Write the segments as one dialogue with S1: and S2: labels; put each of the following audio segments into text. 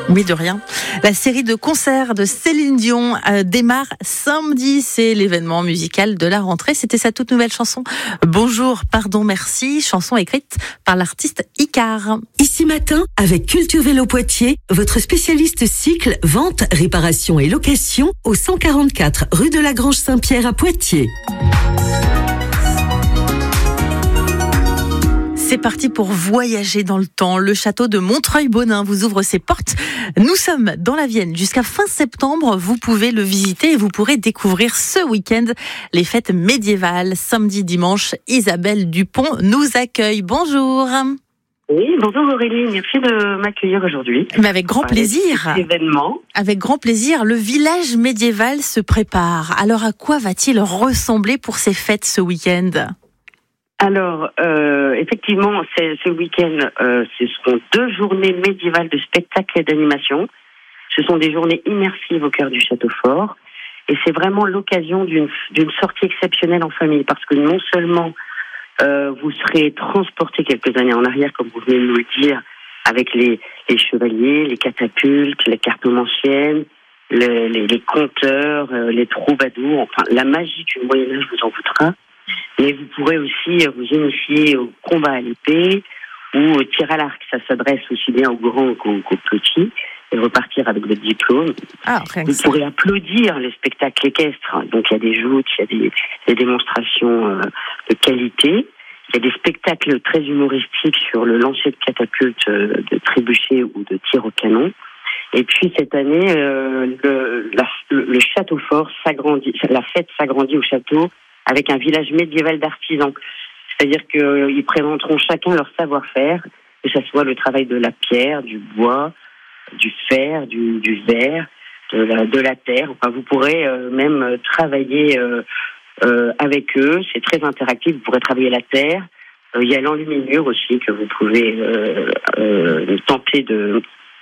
S1: Oui, de rien. La série de concerts de Céline Dion démarre samedi. C'est l'événement musical de la rentrée. C'était sa toute nouvelle chanson Bonjour, pardon, merci. Chanson écrite par l'artiste Icare.
S2: Ici Matin, avec Culture Vélo Poitiers, votre spécialiste cycle, vente, réparation et location au 144 rue de la Grange Saint-Pierre à Poitiers.
S1: C'est parti pour voyager dans le temps. Le château de Montreuil-Bonin vous ouvre ses portes. Nous sommes dans la Vienne jusqu'à fin septembre. Vous pouvez le visiter et vous pourrez découvrir ce week-end les fêtes médiévales. Samedi, dimanche, Isabelle Dupont nous accueille. Bonjour.
S3: Oui, bonjour Aurélie, merci de m'accueillir aujourd'hui.
S1: Mais avec grand plaisir.
S3: Événement.
S1: Avec grand plaisir. Le village médiéval se prépare. Alors à quoi va-t-il ressembler pour ces fêtes ce week-end ?
S3: Alors, effectivement, ce week-end, ce seront 2 journées médiévales de spectacle et d'animation. Ce sont des journées immersives au cœur du château fort. Et c'est vraiment l'occasion d'une sortie exceptionnelle en famille. Parce que non seulement vous serez transporté quelques années en arrière, comme vous venez de nous le dire, avec les chevaliers, les catapultes, les cartomanciennes, les conteurs, les troubadours, enfin la magie du Moyen-Âge vous en voudra. Mais vous pourrez aussi vous initier au combat à l'épée ou au tir à l'arc. Ça s'adresse aussi bien aux grands qu'aux petits et repartir avec votre diplôme. Vous pourrez applaudir les spectacles équestres. Donc il y a des joutes, il y a des démonstrations de qualité. Il y a des spectacles très humoristiques sur le lancer de catapulte, de trébuchet ou de tir au canon. Et puis cette année, le château fort s'agrandit, la fête s'agrandit au château avec un village médiéval d'artisans. C'est-à-dire qu'ils présenteront chacun leur savoir-faire, que ce soit le travail de la pierre, du bois, du fer, du verre, de la terre. Enfin, vous pourrez même travailler avec eux. C'est très interactif. Vous pourrez travailler la terre. Il y a l'enluminure aussi que vous pouvez tenter de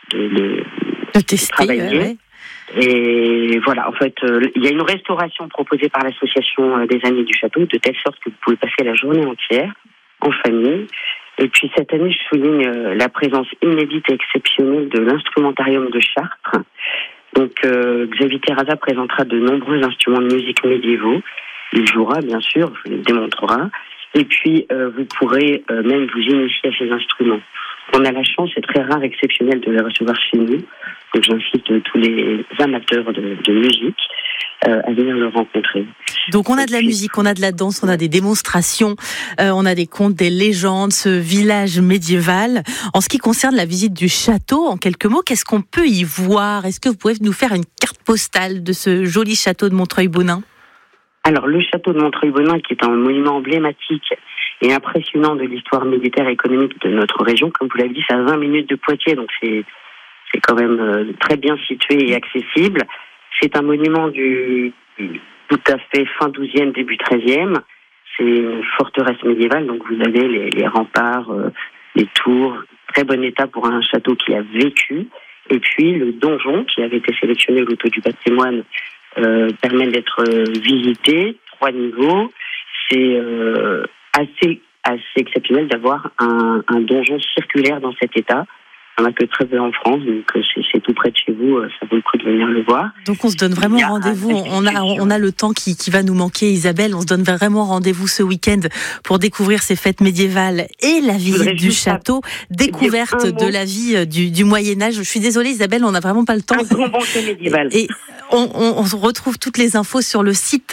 S1: tester,
S3: travailler.
S1: ouais.
S3: Et voilà, en fait, il y a une restauration proposée par l'association des Amis du Château, de telle sorte que vous pouvez passer la journée entière en famille. Et puis cette année, je souligne la présence inédite et exceptionnelle de l'instrumentarium de Chartres. Donc Xavier Terraza présentera de nombreux instruments de musique médiévaux. Il jouera, bien sûr, il les démontrera. Et puis vous pourrez même vous initier à ces instruments. On a la chance, c'est très rare, exceptionnel de les recevoir chez nous. Donc j'incite tous les amateurs de musique à venir le rencontrer.
S1: Donc on a de la musique, on a de la danse, on a des démonstrations, on a des contes, des légendes, ce village médiéval. En ce qui concerne la visite du château, en quelques mots, qu'est-ce qu'on peut y voir ? Est-ce que vous pouvez nous faire une carte postale de ce joli château de Montreuil-Bonin ?
S3: Alors le château de Montreuil-Bonin, qui est un monument emblématique et impressionnant de l'histoire militaire et économique de notre région, comme vous l'avez dit, c'est à 20 minutes de Poitiers, donc c'est quand même très bien situé et accessible. C'est un monument du tout à fait fin 12e, début 13e. C'est une forteresse médiévale, donc vous avez les remparts, les tours, très bon état pour un château qui a vécu. Et puis le donjon, qui avait été sélectionné au loto du patrimoine, permet d'être visité, 3 niveaux. C'est assez exceptionnel d'avoir un donjon circulaire dans cet état. On n'a que très peu en France, donc c'est tout près de chez vous, ça vaut le coup de venir le voir.
S1: Donc on se donne vraiment rendez-vous, on a le temps qui va nous manquer, Isabelle, on se donne vraiment rendez-vous ce week-end pour découvrir ces fêtes médiévales et la visite du château, découverte de la vie du Moyen-Âge. Je suis désolée Isabelle, on n'a vraiment pas le temps.
S3: Un grand banquet médiéval.
S1: Et on retrouve toutes les infos sur le site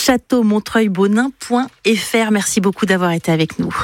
S1: châteaumontreuilbonin.fr. Merci beaucoup d'avoir été avec nous.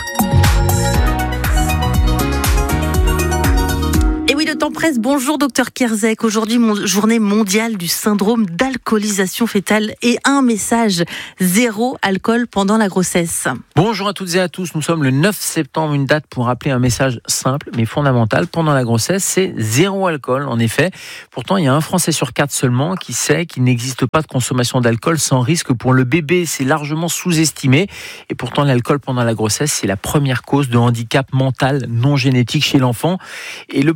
S1: Et oui, le temps presse. Bonjour, docteur Kierzek. Aujourd'hui, journée mondiale du syndrome d'alcoolisation fœtale et un message: 0 alcool pendant la grossesse.
S4: Bonjour à toutes et à tous. Nous sommes le 9 septembre, une date pour rappeler un message simple mais fondamental pendant la grossesse, c'est 0 alcool. En effet, pourtant, il y a un Français sur 4 seulement qui sait qu'il n'existe pas de consommation d'alcool sans risque pour le bébé. C'est largement sous-estimé. Et pourtant, l'alcool pendant la grossesse, c'est la première cause de handicap mental non génétique chez l'enfant. Et le plus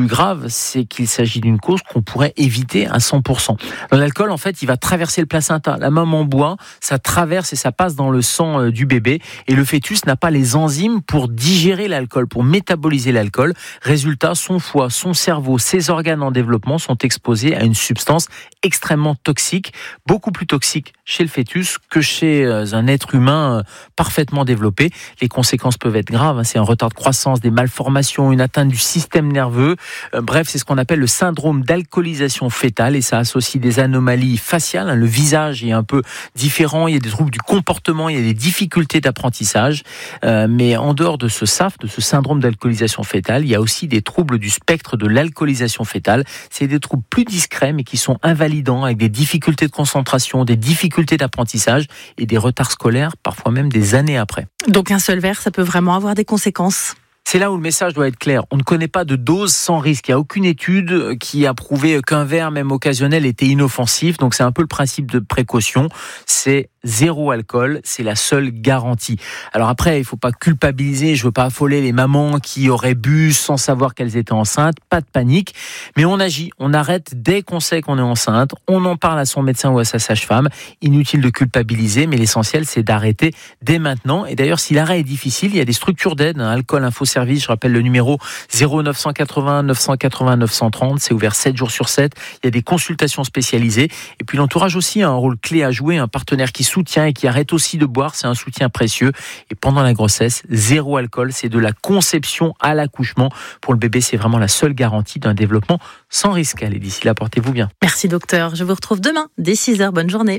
S4: plus grave, c'est qu'il s'agit d'une cause qu'on pourrait éviter à 100%. L'alcool, en fait, il va traverser le placenta. La maman boit, ça traverse et ça passe dans le sang du bébé. Et le fœtus n'a pas les enzymes pour digérer l'alcool, pour métaboliser l'alcool. Résultat, son foie, son cerveau, ses organes en développement sont exposés à une substance extrêmement toxique, beaucoup plus toxique chez le fœtus que chez un être humain parfaitement développé. Les conséquences peuvent être graves. C'est un retard de croissance, des malformations, une atteinte du système nerveux. Bref, c'est ce qu'on appelle le syndrome d'alcoolisation fœtale et ça associe des anomalies faciales. Le visage est un peu différent, il y a des troubles du comportement, il y a des difficultés d'apprentissage. Mais en dehors de ce SAF, de ce syndrome d'alcoolisation fœtale, il y a aussi des troubles du spectre de l'alcoolisation fœtale. C'est des troubles plus discrets mais qui sont invalidants avec des difficultés de concentration, des difficultés d'apprentissage et des retards scolaires, parfois même des années après.
S1: Donc un seul verre, ça peut vraiment avoir des conséquences.
S4: C'est là où le message doit être clair. On ne connaît pas de dose sans risque. Il n'y a aucune étude qui a prouvé qu'un verre, même occasionnel, était inoffensif. Donc c'est un peu le principe de précaution. C'est zéro alcool, c'est la seule garantie. Alors après, il ne faut pas culpabiliser, je ne veux pas affoler les mamans qui auraient bu sans savoir qu'elles étaient enceintes. Pas de panique, mais on agit, on arrête dès qu'on sait qu'on est enceinte. On en parle à son médecin ou à sa sage-femme. Inutile de culpabiliser, mais l'essentiel, c'est d'arrêter dès maintenant. Et d'ailleurs, si l'arrêt est difficile, il y a des structures d'aide, Alcool Info Service, je rappelle le numéro 0980 980 930, c'est ouvert 7 jours sur 7, il y a des consultations spécialisées, et puis l'entourage aussi a un rôle clé à jouer, un partenaire qui soutient et qui arrête aussi de boire, c'est un soutien précieux, et pendant la grossesse, zéro alcool, c'est de la conception à l'accouchement, pour le bébé c'est vraiment la seule garantie d'un développement sans risque. Allez, d'ici là, portez-vous bien.
S1: Merci docteur, je vous retrouve demain dès 6h, bonne journée.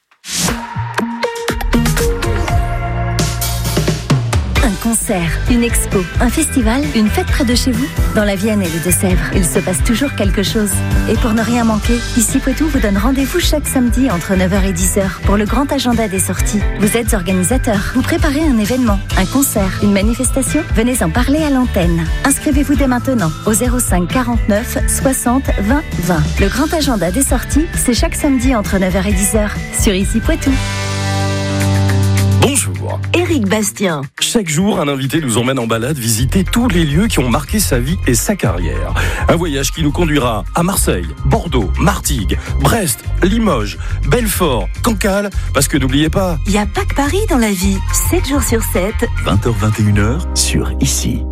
S5: Un concert, une expo, un festival, une fête près de chez vous. Dans la Vienne et les Deux-Sèvres, il se passe toujours quelque chose. Et pour ne rien manquer, Ici Poitou vous donne rendez-vous chaque samedi entre 9h et 10h pour le grand agenda des sorties. Vous êtes organisateur, vous préparez un événement, un concert, une manifestation, venez en parler à l'antenne. Inscrivez-vous dès maintenant au 05 49 60 20 20. Le grand agenda des sorties, c'est chaque samedi entre 9h et 10h sur Ici Poitou.
S6: Bonjour.
S5: Éric Bastien.
S6: Chaque jour, un invité nous emmène en balade visiter tous les lieux qui ont marqué sa vie et sa carrière. Un voyage qui nous conduira à Marseille, Bordeaux, Martigues, Brest, Limoges, Belfort, Cancale, parce que n'oubliez pas...
S5: Il n'y a pas que Paris dans la vie. 7 jours sur 7.
S6: 20h-21h sur Ici.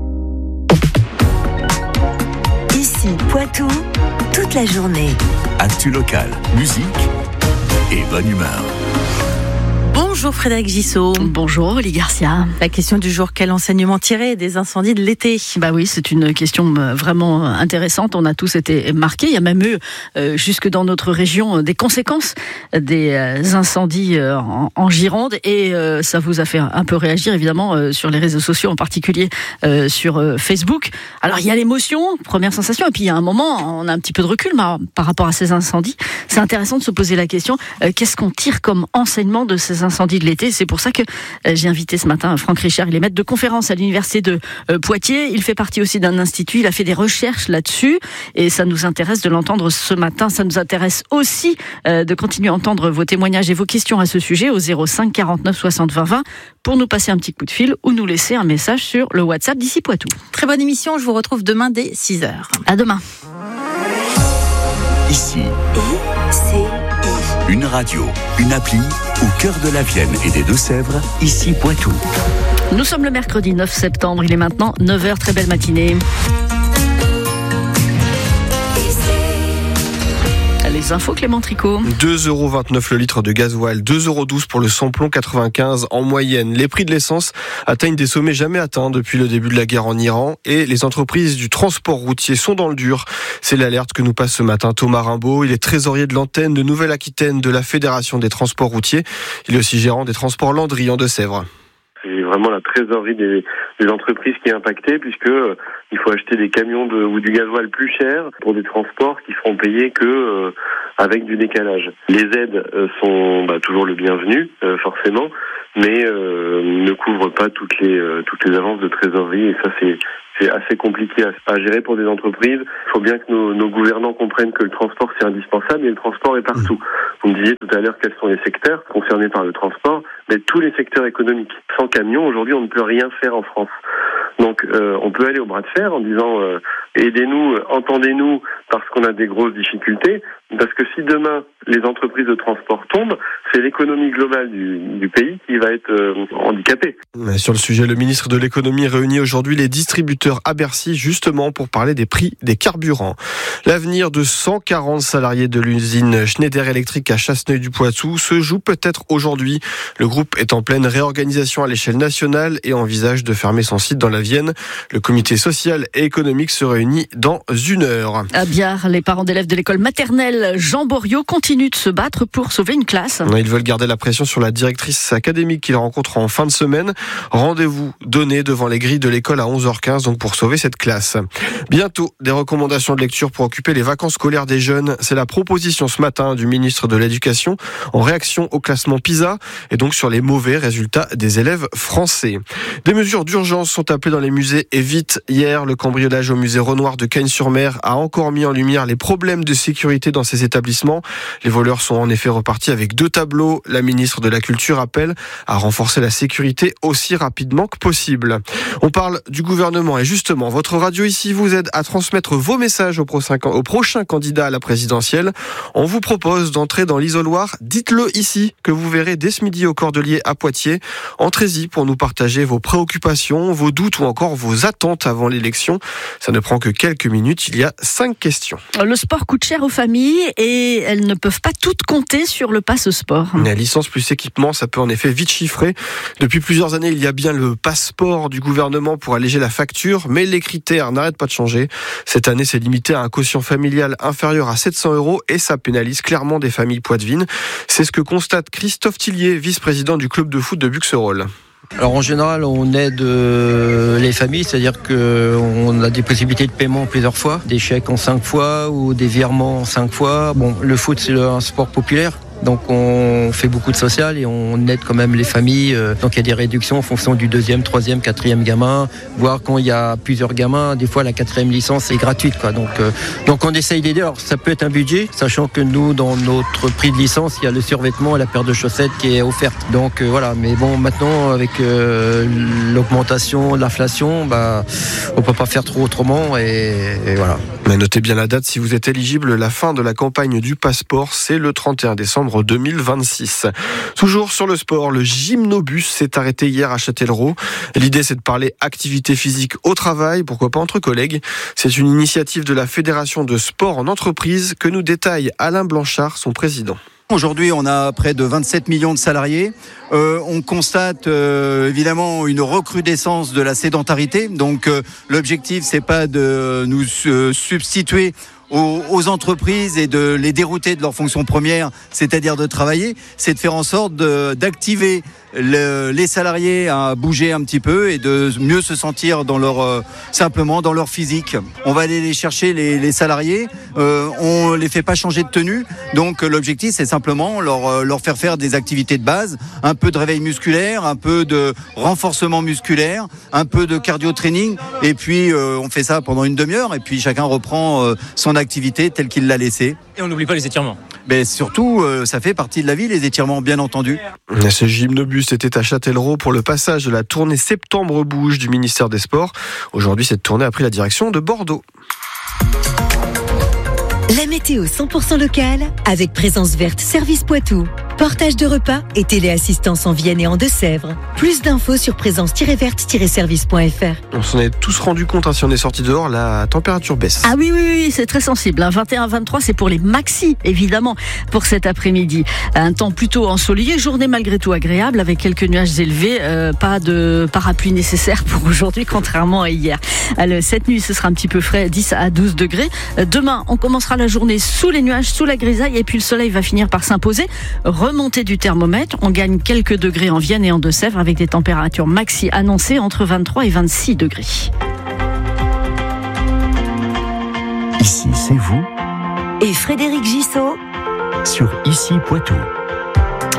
S5: Ici, Poitou, toute la journée.
S6: Actu local, musique et bonne humeur.
S1: Bonjour Frédéric Gissot.
S7: Bonjour Oli Garcia.
S1: La question du jour, quel enseignement tirer des incendies de l'été ?
S7: Bah oui, c'est une question vraiment intéressante. On a tous été marqués. Il y a même eu, jusque dans notre région, des conséquences des incendies en Gironde. Et ça vous a fait un peu réagir, évidemment, sur les réseaux sociaux, en particulier sur Facebook. Alors, il y a l'émotion, première sensation. Et puis, il y a un moment, on a un petit peu de recul par rapport à ces incendies. C'est intéressant de se poser la question, qu'est-ce qu'on tire comme enseignement de ces incendies de l'été? C'est pour ça que j'ai invité ce matin Franck Richard. Il est maître de conférence à l'université de Poitiers. Il fait partie aussi d'un institut. Il a fait des recherches là-dessus et ça nous intéresse de l'entendre ce matin. Ça nous intéresse aussi de continuer à entendre vos témoignages et vos questions à ce sujet au 05 49 60 20 20 pour nous passer un petit coup de fil ou nous laisser un message sur le WhatsApp d'Ici Poitou.
S1: Très bonne émission. Je vous retrouve demain dès 6h.
S7: À demain.
S6: Ici. Une radio, une appli au cœur de la Vienne et des Deux-Sèvres, Ici Poitou.
S7: Nous sommes le mercredi 9 septembre, il est maintenant 9h, très belle matinée. Les infos, Clément Tricot.
S8: 2,29€ le litre de gasoil, 2,12€ pour le samplon 95 en moyenne. Les prix de l'essence atteignent des sommets jamais atteints depuis le début de la guerre en Iran et les entreprises du transport routier sont dans le dur. C'est l'alerte que nous passe ce matin Thomas Rimbaud. Il est trésorier de l'antenne de Nouvelle-Aquitaine de la Fédération des transports routiers. Il est aussi gérant des transports Landry en Deux-Sèvres.
S9: C'est vraiment la trésorerie des entreprises qui est impactée puisque il faut acheter des camions ou du gasoil plus cher pour des transports qui seront payés que avec du décalage. Les aides sont toujours le bienvenu forcément, mais ne couvrent pas toutes les avances de trésorerie et ça c'est c'est assez compliqué à gérer pour des entreprises. Il faut bien que nos gouvernants comprennent que le transport c'est indispensable et le transport est partout. Vous me disiez tout à l'heure quels sont les secteurs concernés par le transport, mais tous les secteurs économiques. Sans camion, aujourd'hui, on ne peut rien faire en France. Donc, on peut aller au bras de fer en disant aidez-nous, entendez-nous parce qu'on a des grosses difficultés. Parce que si demain les entreprises de transport tombent, c'est l'économie globale du pays qui va être handicapée.
S8: Sur le sujet, le ministre de l'économie réunit aujourd'hui les distributeurs à Bercy justement pour parler des prix des carburants. L'avenir de 140 salariés de l'usine Schneider Electric à Chasseneuil-du-Poitou se joue peut-être aujourd'hui. Le groupe est en pleine réorganisation à l'échelle nationale et envisage de fermer son site dans la Vienne. Le comité social et économique se réunit dans 1 heure.
S7: À Biard, les parents d'élèves de l'école maternelle Jean Boriot continuent de se battre pour sauver une classe.
S8: Ils veulent garder la pression sur la directrice académique qu'ils rencontrent en fin de semaine. Rendez-vous donné devant les grilles de l'école à 11h15 donc pour sauver cette classe. Bientôt, des recommandations de lecture pour occuper les vacances scolaires des jeunes. C'est la proposition ce matin du ministre de l'Éducation en réaction au classement PISA et donc sur les mauvais résultats des élèves français. Des mesures d'urgence sont appelées dans les musées et vite. Hier, le cambriolage au musée Renoir de Cagnes-sur-Mer a encore mis en lumière les problèmes de sécurité dans ces établissements. Les voleurs sont en effet repartis avec 2 tableaux. La ministre de la Culture appelle à renforcer la sécurité aussi rapidement que possible. On parle du gouvernement et justement, votre radio ici vous aide à transmettre vos messages au prochain candidat à la présidentielle. On vous propose d'entrer dans l'isoloir. Dites-le ici, que vous verrez dès ce midi au Cordelier à Poitiers. Entrez-y pour nous partager vos préoccupations, vos doutes ou encore vos attentes avant l'élection. Ça ne prend que quelques minutes. Il y a 5 questions.
S7: Le sport coûte cher aux familles et elles ne peuvent pas toutes compter sur le Pass'Sport.
S8: La licence plus équipement, ça peut en effet vite chiffrer. Depuis plusieurs années, il y a bien le passeport du gouvernement pour alléger la facture, mais les critères n'arrêtent pas de changer. Cette année, c'est limité à un quotient familial inférieur à 700 € et ça pénalise clairement des familles poitevines. C'est ce que constate Christophe Tillier, vice-président du club de foot de Buxerolles.
S10: Alors en général, on aide les familles, c'est-à-dire qu'on a des possibilités de paiement plusieurs fois, des chèques en 5 fois ou des virements en 5 fois. Bon, le foot, c'est un sport populaire. Donc on fait beaucoup de social et on aide quand même les familles. Donc il y a des réductions en fonction du 2e, 3e, 4e gamin. Voire quand il y a plusieurs gamins, des fois la 4e licence est gratuite, quoi. Donc on essaye d'aider. Alors ça peut être un budget, sachant que nous, dans notre prix de licence, il y a le survêtement et la paire de chaussettes qui est offerte. Donc voilà, mais bon, maintenant avec l'augmentation, l'inflation, on peut pas faire trop autrement et voilà.
S8: Mais notez bien la date si vous êtes éligible. La fin de la campagne du passeport, c'est le 31 décembre 2026. Toujours sur le sport, le gymnobus s'est arrêté hier à Châtellerault. L'idée, c'est de parler activité physique au travail, pourquoi pas entre collègues. C'est une initiative de la Fédération de sport en entreprise que nous détaille Alain Blanchard, son président.
S11: Aujourd'hui, on a près de 27 millions de salariés. On constate évidemment une recrudescence de la sédentarité. Donc l'objectif, c'est pas de nous substituer aux entreprises et de les dérouter de leur fonction première, c'est-à-dire de travailler, c'est de faire en sorte d'activer les salariés à bouger un petit peu et de mieux se sentir simplement dans leur physique. On va aller les chercher les salariés, on les fait pas changer de tenue, donc l'objectif c'est simplement leur faire des activités de base, un peu de réveil musculaire, un peu de renforcement musculaire, un peu de cardio-training et puis on fait ça pendant une demi-heure et puis chacun reprend son activité telle qu'il l'a laissée.
S12: Et on n'oublie pas les étirements.
S11: Mais surtout, ça fait partie de la vie, les étirements, bien entendu.
S8: Ce gymnobus était à Châtellerault pour le passage de la tournée Septembre Bouge du ministère des Sports. Aujourd'hui, cette tournée a pris la direction de Bordeaux.
S2: La météo 100% locale avec Présence Verte Service Poitou. Portage de repas et téléassistance en Vienne et en Deux-Sèvres. Plus d'infos sur présence-verte-service.fr.
S8: On s'en est tous rendu compte, si on est sorti dehors, la température baisse.
S7: Ah oui, c'est très sensible. 21-23, c'est pour les maxis, évidemment, pour cet après-midi. Un temps plutôt ensoleillé, journée malgré tout agréable, avec quelques nuages élevés. Pas de parapluie nécessaire pour aujourd'hui, contrairement à hier. Alors, cette nuit, ce sera un petit peu frais, 10 à 12 degrés. Demain, on commencera la journée sous les nuages, sous la grisaille, et puis le soleil va finir par s'imposer. Remontée du thermomètre, on gagne quelques degrés en Vienne et en Deux-Sèvres avec des températures maxi annoncées entre 23 et 26 degrés.
S13: Ici, c'est vous.
S2: Et Frédéric Gissot
S13: Sur Ici Poitou.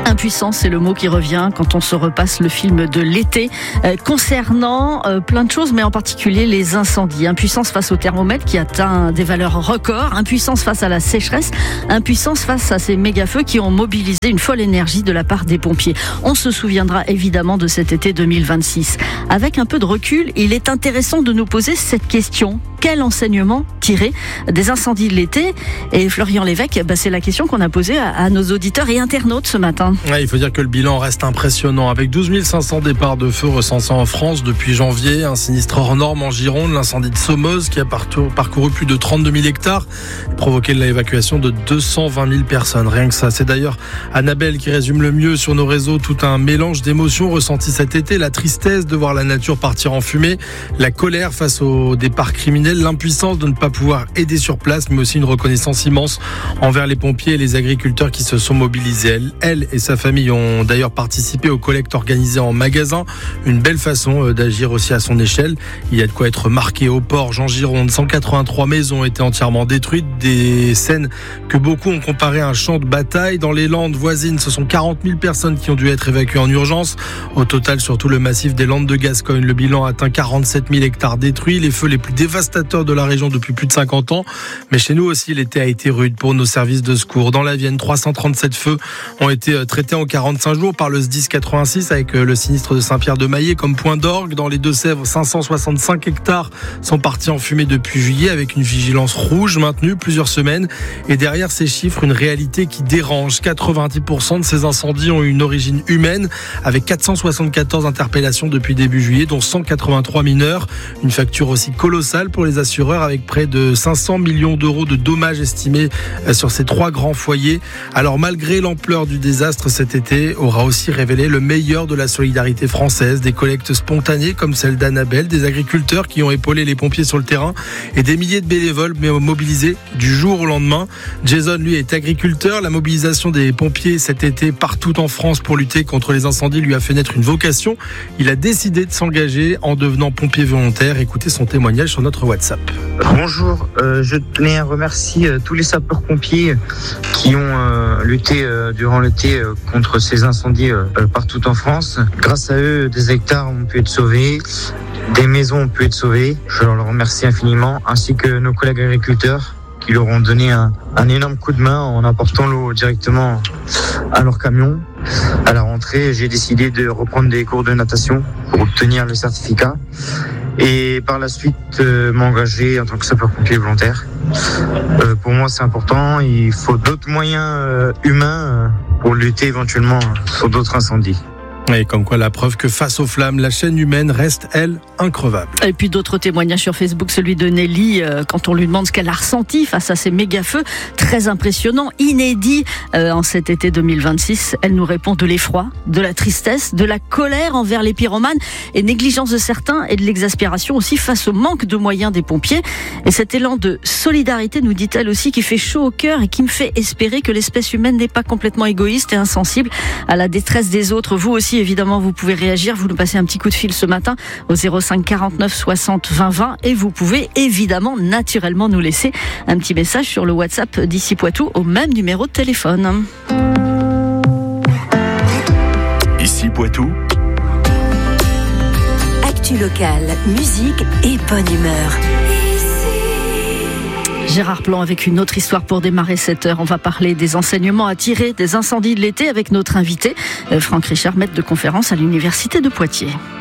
S7: Impuissance, c'est le mot qui revient quand on se repasse le film de l'été concernant plein de choses, mais en particulier les incendies. Impuissance face au thermomètre qui atteint des valeurs records, impuissance face à la sécheresse, impuissance face à ces méga-feux qui ont mobilisé une folle énergie de la part des pompiers. On se souviendra évidemment de cet été 2026. Avec un peu de recul, il est intéressant de nous poser cette question. Quel enseignement tirer des incendies de l'été? Et Florian Lévesque, c'est la question qu'on a posée à nos auditeurs et internautes ce matin.
S12: Ouais, il faut dire que le bilan reste impressionnant. Avec 12 500 départs de feu recensés en France depuis janvier, un sinistre hors norme en Gironde, l'incendie de Sommeuse qui a parcouru plus de 32 000 hectares, provoqué l'évacuation de 220 000 personnes. Rien que ça. C'est d'ailleurs Annabelle qui résume le mieux sur nos réseaux tout un mélange d'émotions ressenties cet été, la tristesse de voir la nature partir en fumée, la colère face au départ criminel, l'impuissance de ne pas pouvoir aider sur place, mais aussi une reconnaissance immense envers les pompiers et les agriculteurs qui se sont mobilisés. Elle et sa famille ont d'ailleurs participé aux collectes organisées en magasin, une belle façon d'agir aussi à son échelle. Il y a de quoi être marqué. Au Porge, en Gironde, 183 maisons étaient entièrement détruites, des scènes que beaucoup ont comparées à un champ de bataille. Dans les Landes voisines, ce sont 40 000 personnes qui ont dû être évacuées en urgence. Au total, sur tout le massif des Landes de Gascogne, le bilan atteint 47 000 hectares détruits, les feux les plus dévastateurs de la région depuis plus de 50 ans. Mais chez nous aussi, l'été a été rude pour nos services de secours. Dans la Vienne, 337 feux ont été traités en 45 jours par le SDIS 86 avec le sinistre de Saint-Pierre-de-Maillé comme point d'orgue. Dans les Deux-Sèvres, 565 hectares sont partis en fumée depuis juillet avec une vigilance rouge maintenue plusieurs semaines. Et derrière ces chiffres, une réalité qui dérange. 90% de ces incendies ont une origine humaine avec 474 interpellations depuis début juillet, dont 183 mineurs. Une facture aussi colossale pour les assureurs avec près de 500 millions d'euros de dommages estimés sur ces 3 grands foyers. Alors malgré l'ampleur du désastre, cet été aura aussi révélé le meilleur de la solidarité française, des collectes spontanées comme celle d'Annabelle, des agriculteurs qui ont épaulé les pompiers sur le terrain et des milliers de bénévoles mobilisés du jour au lendemain. Jason, lui, est agriculteur. La mobilisation des pompiers cet été partout en France pour lutter contre les incendies lui a fait naître une vocation. Il a décidé de s'engager en devenant pompier volontaire. Écoutez son témoignage sur notre WhatsApp.
S14: Bonjour, je tenais à remercier tous les sapeurs-pompiers qui ont lutté durant l'été contre ces incendies partout en France. Grâce à eux, des hectares ont pu être sauvés, des maisons ont pu être sauvées. Je leur remercie infiniment, ainsi que nos collègues agriculteurs qui leur ont donné un énorme coup de main en apportant l'eau directement à leur camion. À la rentrée, j'ai décidé de reprendre des cours de natation pour obtenir le certificat et par la suite m'engager en tant que sapeur-pompier volontaire. Pour moi, c'est important. Il faut d'autres moyens humains pour lutter éventuellement sur d'autres incendies.
S12: Et comme quoi la preuve que face aux flammes, la chaîne humaine reste, elle, increvable.
S7: Et puis d'autres témoignages sur Facebook, celui de Nelly, quand on lui demande ce qu'elle a ressenti face à ces méga-feux, très impressionnant, inédit en cet été 2026. Elle nous répond de l'effroi, de la tristesse, de la colère envers les pyromanes et négligence de certains et de l'exaspération aussi face au manque de moyens des pompiers. Et cet élan de solidarité, nous dit-elle aussi, qui fait chaud au cœur et qui me fait espérer que l'espèce humaine n'est pas complètement égoïste et insensible à la détresse des autres. Vous aussi, évidemment, vous pouvez réagir. Vous nous passez un petit coup de fil ce matin au 05 49 60 20 20 et vous pouvez évidemment, naturellement, nous laisser un petit message sur le WhatsApp d'Ici Poitou au même numéro de téléphone.
S13: Ici Poitou.
S2: Actu locale, musique et bonne humeur.
S7: Gérard Plan avec une autre histoire pour démarrer cette heure. On va parler des enseignements à tirer des incendies de l'été avec notre invité, Franck Richard, maître de conférence à l'Université de Poitiers.